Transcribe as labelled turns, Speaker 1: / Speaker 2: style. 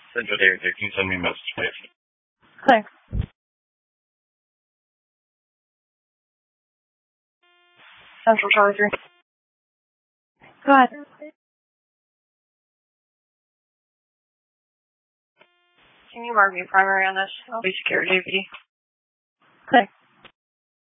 Speaker 1: Central David, can you send me a message, please?
Speaker 2: Thanks. Central Charlie 3. Go ahead. Can you mark me primary on this? I'll be security APD. Thanks.